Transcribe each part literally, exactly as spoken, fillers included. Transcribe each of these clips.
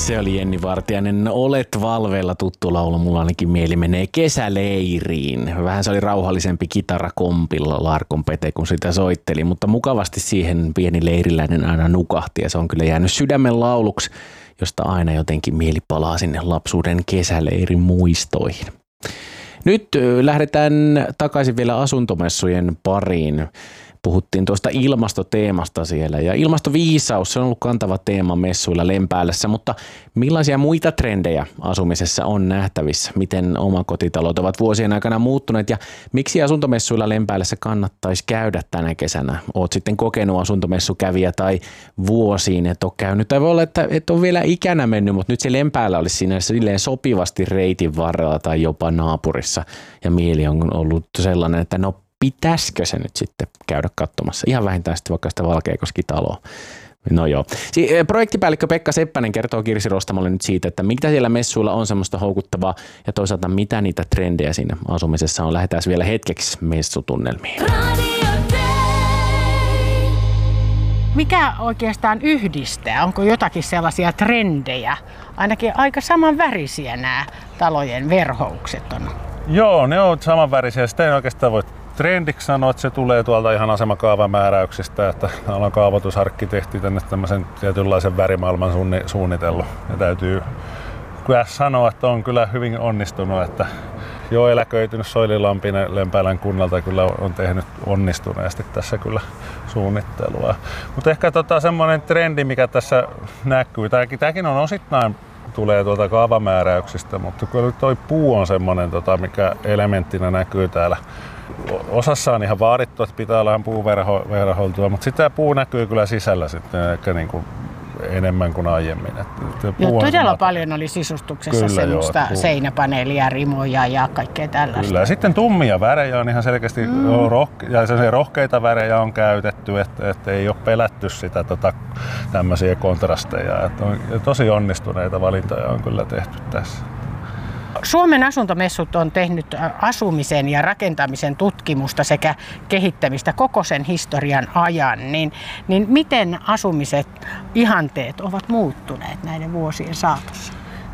Se oli Jenni Vartiainen. Olet valveilla, tuttu laulu. Mulla ainakin mieli menee kesäleiriin. Vähän se oli rauhallisempi kitarakompilla Larkon Pete, kun sitä soitteli, mutta mukavasti siihen pieni leiriläinen aina nukahti ja se on kyllä jäänyt sydämen lauluksi, josta aina jotenkin mieli palaa sinne lapsuuden kesäleirin muistoihin. Nyt lähdetään takaisin vielä asuntomessujen pariin. Puhuttiin tuosta ilmastoteemasta siellä ja ilmastoviisaus, se on ollut kantava teema messuilla Lempäälässä, mutta millaisia muita trendejä asumisessa on nähtävissä? Miten omakotitalot ovat vuosien aikana muuttuneet ja miksi asuntomessuilla Lempäälässä kannattaisi käydä tänä kesänä? Oot sitten kokenut asuntomessukävijä tai vuosiin et ole käynyt tai voi olla, että et ole vielä ikänä mennyt, mutta nyt se Lempäälä olisi siinä silleen sopivasti reitin varrella tai jopa naapurissa ja mieli on ollut sellainen, että no pitäisikö se nyt sitten käydä katsomassa? Ihan vähintään sitten vaikka sitä Valkeakoski-taloa. No joo. Projektipäällikkö Pekka Seppänen kertoo Kirsi Rostamolle nyt siitä, että mitä siellä messuilla on semmoista houkuttavaa ja toisaalta mitä niitä trendejä siinä asumisessa on. Lähdetään vielä hetkeksi messutunnelmiin. Mikä oikeastaan yhdistää? Onko jotakin sellaisia trendejä? Ainakin aika samanvärisiä nämä talojen verhoukset on. Joo, ne on samanvärisiä. Sitä ei oikeastaan voi trendiksi sanoa, että se tulee tuolta ihan asemakaavamääräyksistä, että täällä on kaavoitusarkkitehti tänne tämmöisen tietynlaisen värimaailman suunnitellut. Ja täytyy kyllä sanoa, että on kyllä hyvin onnistunut, että jo eläköitynyt Soili Lampinen Lempäälän kunnalta kyllä on tehnyt onnistuneesti tässä kyllä suunnittelua. Mutta ehkä tota semmoinen trendi, mikä tässä näkyy, tämäkin, tämäkin on osittain tulee tuolta kaavamääräyksistä, mutta kyllä toi puu on semmoinen, tota, mikä elementtinä näkyy täällä. Osassa on ihan vaadittu, että pitää olla puuverhoiltua, mutta sitä puu näkyy kyllä sisällä sitten ehkä niin kuin enemmän kuin aiemmin. Joo, todella paljon oli sisustuksessa kyllä, semmoista joo, seinäpaneelia, rimoja ja kaikkea tällaista. Kyllä, ja sitten tummia värejä on ihan selkeästi, mm. roh- ja sellaisia rohkeita värejä on käytetty, että, että ei ole pelätty sitä tota, tämmöisiä kontrasteja. Että on, tosi onnistuneita valintoja on kyllä tehty tässä. Suomen asuntomessut on tehnyt asumisen ja rakentamisen tutkimusta sekä kehittämistä koko sen historian ajan. Niin, niin miten asumiset ihanteet ovat muuttuneet näiden vuosien saatossa?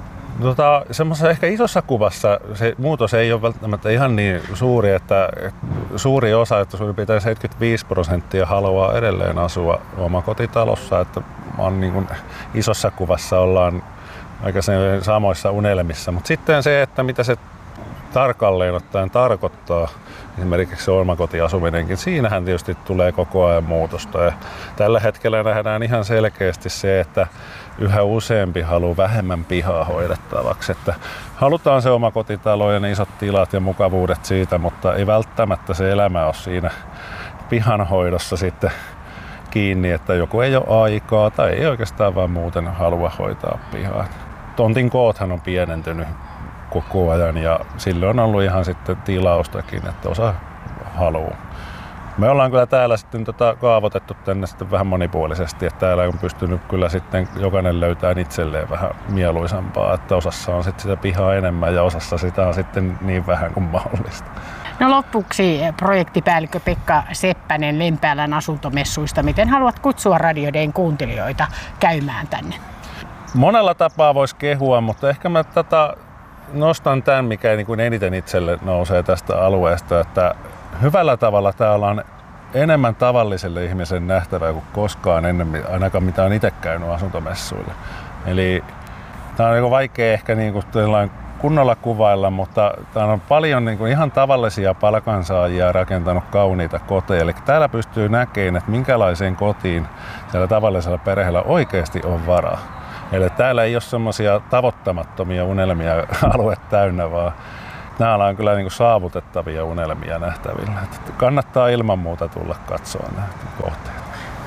Tota, semmoisessa ehkä isossa kuvassa se muutos ei ole välttämättä ihan niin suuri, että, että suuri osa, että suurin piirtein seitsemänkymmentäviisi prosenttia haluaa edelleen asua omakotitalossa, että on niin kuin isossa kuvassa ollaan aika samoissa unelmissa, mutta sitten se, että mitä se tarkalleen ottaen tarkoittaa, esimerkiksi omakotiasuminenkin, siinähän tietysti tulee koko ajan muutosta. Ja tällä hetkellä nähdään ihan selkeästi se, että yhä useampi haluaa vähemmän pihaa hoidettavaksi. Että halutaan se omakotitalo ja ne isot tilat ja mukavuudet siitä, mutta ei välttämättä se elämä ole siinä pihanhoidossa sitten kiinni, että joku ei ole aikaa tai ei oikeastaan vaan muuten halua hoitaa pihaa. Tontin koothan on pienentynyt koko ajan ja sille on ollut ihan sitten tilaustakin, että osa haluaa. Me ollaan kyllä täällä sitten tota kaavoitettu tänne sitten vähän monipuolisesti, että täällä on pystynyt kyllä sitten jokainen löytämään itselleen vähän mieluisampaa, että osassa on sitten sitä pihaa enemmän ja osassa sitä on sitten niin vähän kuin mahdollista. No lopuksi projektipäällikkö Pekka Seppänen Lempäälän asuntomessuista. Miten haluat kutsua Radio Dayn kuuntelijoita käymään tänne? Monella tapaa voisi kehua, mutta ehkä mä tätä nostan tämän, mikä niin kuin eniten itselle nousee tästä alueesta, että hyvällä tavalla täällä on enemmän tavalliselle ihmisen nähtävää kuin koskaan ennen, ainakaan mitä on itse käynyt asuntomessuilla. Eli tämä on vaikea ehkä niin kuin kunnolla kuvailla, mutta täällä on paljon niin kuin ihan tavallisia palkansaajia rakentanut kauniita koteja. Eli täällä pystyy näkemään, että minkälaiseen kotiin siellä tavallisella perheellä oikeasti on varaa. Eli täällä ei ole semmoisia tavoittamattomia unelmia alue täynnä, vaan nämä on kyllä niin kuin saavutettavia unelmia nähtävillä. Että kannattaa ilman muuta tulla katsoa näitä kohteita.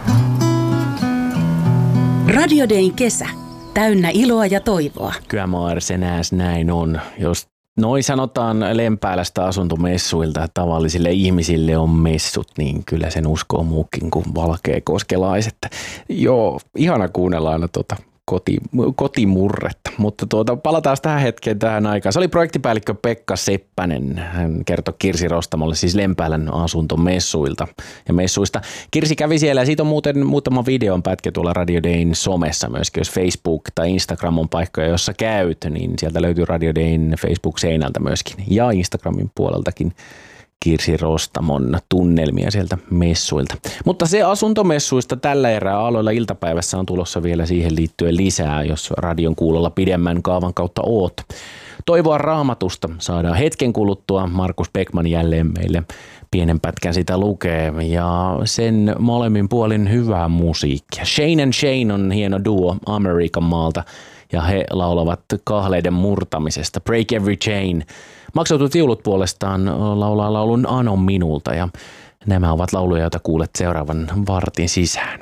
Radio Dayn kesä. Täynnä iloa ja toivoa. Kyllä Maarsenääs näin on. Jos noin sanotaan Lempäälästä asuntomessuilta, että tavallisille ihmisille on messut, niin kyllä sen uskoo muukin kuin valkeakoskelaiset. Joo, ihana kuunnella aina tuota koti, kotimurretta. Mutta tuota, palataan tähän hetkeen tähän aikaan. Se oli projektipäällikkö Pekka Seppänen. Hän kertoi Kirsi Rostamolle siis Lempäälän asuntomessuilta ja messuista. Kirsi kävi siellä ja siitä on muuten muutama videon pätkä tuolla Radio Dayn somessa myöskin. Jos Facebook tai Instagram on paikkoja, jossa käyt, niin sieltä löytyy Radio Dayn Facebook-seinältä myöskin ja Instagramin puoleltakin Kirsi Rostamon tunnelmia sieltä messuilta. Mutta se asuntomessuista tällä erää aloilla iltapäivässä on tulossa vielä siihen liittyen lisää, jos radion kuulolla pidemmän kaavan kautta oot. Toivoa Raamatusta saadaan hetken kuluttua. Markus Beckman jälleen meille pienen pätkän sitä lukee ja sen molemmin puolin hyvää musiikkia. Shane and Shane on hieno duo Amerikan maalta ja he laulavat kahleiden murtamisesta. Break Every Chain. Maksautut viulut puolestaan laulaa laulun Ano minulta ja nämä ovat lauluja, joita kuulet seuraavan vartin sisään.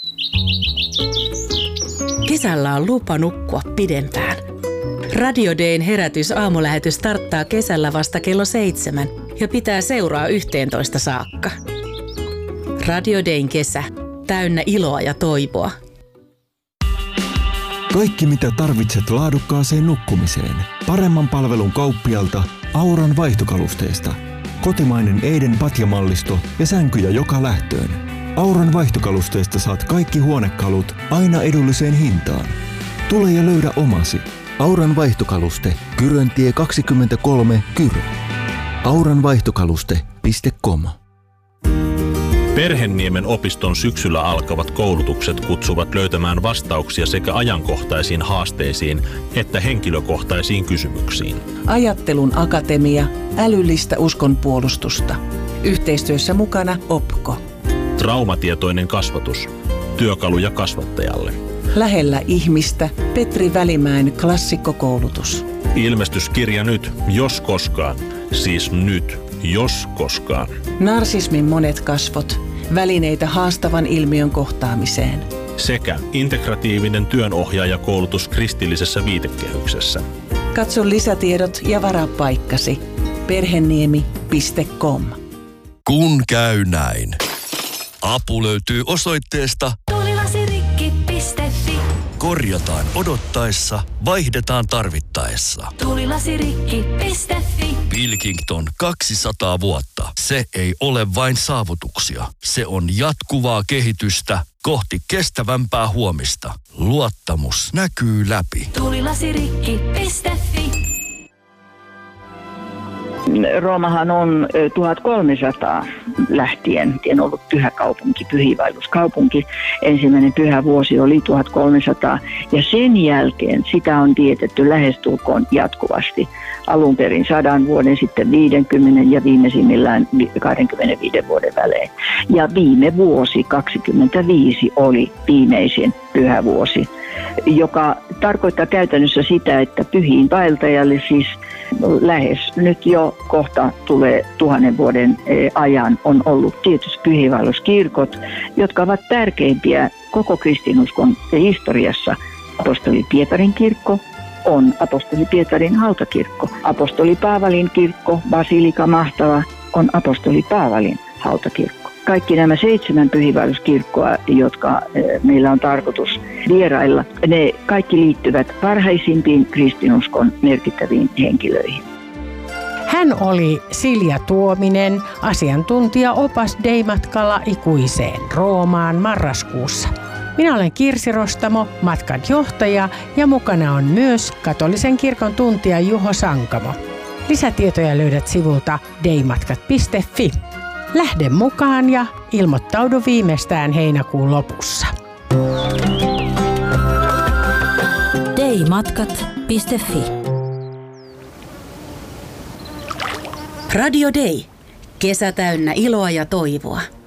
Kesällä on lupa nukkua pidempään. Radio Dayn herätys aamulähetys starttaa kesällä vasta kello seitsemän ja pitää seuraa yhteentoista saakka. Radio Dayn kesä, täynnä iloa ja toivoa. Kaikki mitä tarvitset laadukkaaseen nukkumiseen. Paremman palvelun kauppialta Auran vaihtokalusteesta. Kotimainen Eiden patjamallisto ja sänkyjä joka lähtöön. Auran vaihtokalusteesta saat kaikki huonekalut aina edulliseen hintaan. Tule ja löydä omasi. Auran vaihtokaluste, Kyröntie kaksikymmentäkolme, Kyrö. auran vaihtokaluste piste com. Perhenniemen opiston syksyllä alkavat koulutukset kutsuvat löytämään vastauksia sekä ajankohtaisiin haasteisiin että henkilökohtaisiin kysymyksiin. Ajattelun akatemia, älyllistä uskonpuolustusta. Yhteistyössä mukana Opko. Traumatietoinen kasvatus. Työkaluja kasvattajalle. Lähellä ihmistä Petri Välimäen klassikkokoulutus. Ilmestyskirja nyt, jos koskaan. Siis nyt, jos koskaan. Narsismin monet kasvot. Välineitä haastavan ilmiön kohtaamiseen. Sekä integratiivinen työnohjaajakoulutus kristillisessä viitekehyksessä. Katso lisätiedot ja varaa paikkasi. perheniemi piste com. Kun käy näin. Apu löytyy osoitteesta tuulilasirikki piste fi. Korjataan odottaessa, vaihdetaan tarvittaessa. tuulilasirikki piste fi. Pilkington kaksisataa vuotta. Se ei ole vain saavutuksia. Se on jatkuvaa kehitystä kohti kestävämpää huomista. Luottamus näkyy läpi. tuulilasirikki piste fi. Roomahan on tuhatkolmesataa lähtien ollut pyhä kaupunki, pyhiinvaelluskaupunki. Ensimmäinen pyhä vuosi oli tuhatkolmesataa ja sen jälkeen sitä on vietetty lähestulkoon jatkuvasti. Alun perin sadan vuoden, sitten viidenkymmenen ja viimeisimmillään kaksikymmentäviiden vuoden välein. Ja viime vuosi kaksikymmentäviisi oli viimeisin pyhä vuosi, joka tarkoittaa käytännössä sitä, että pyhiinvaeltajalle siis lähes nyt jo kohta tulee tuhannen vuoden ajan on ollut tietysti pyhiinvaelluskirkot, jotka ovat tärkeimpiä koko kristinuskon historiassa. Apostoli Pietarin kirkko on apostoli Pietarin hautakirkko. Apostoli Paavalin kirkko, Basilika Mahtava, on apostoli Paavalin hautakirkko. Kaikki nämä seitsemän pyhiinvaelluskirkkoa, jotka meillä on tarkoitus vierailla, ne kaikki liittyvät parhaisimpiin kristinuskon merkittäviin henkilöihin. Hän oli Silja Tuominen, asiantuntija opas Day-matkalla ikuiseen Roomaan marraskuussa. Minä olen Kirsi Rostamo, matkan johtaja ja mukana on myös katolisen kirkon tuntija Juho Sankamo. Lisätietoja löydät sivulta daymatkat piste fi. Lähde mukaan ja ilmoittaudu viimeistään heinäkuun lopussa. daymatkat piste fi. Radio Day. Kesä täynnä iloa ja toivoa.